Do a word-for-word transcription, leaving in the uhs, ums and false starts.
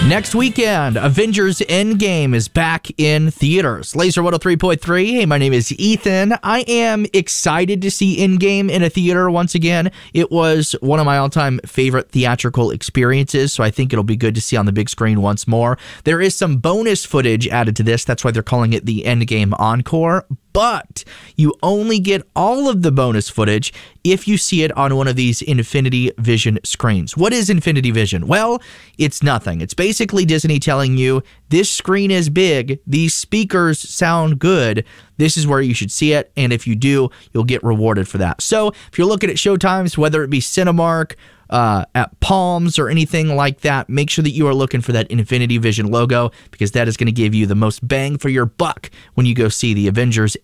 Next weekend, Avengers Endgame is back in theaters. Laser one oh three point three. Hey, my name is Ethan. I am excited to see Endgame in a theater once again. It was one of my all-time favorite theatrical experiences, so I think it'll be good to see on the big screen once more. There is some bonus footage added to this. That's why they're calling it the Endgame Encore. But you only get all of the bonus footage if you see it on one of these Infinity Vision screens. What is Infinity Vision? Well, it's nothing. It's basically Disney telling you, this screen is big, these speakers sound good, this is where you should see it, and if you do, you'll get rewarded for that. So if you're looking at showtimes, whether it be Cinemark, Uh, at Palms or anything like that, make sure that you are looking for that Infinity Vision logo, because that is going to give you the most bang for your buck when you go see the Avengers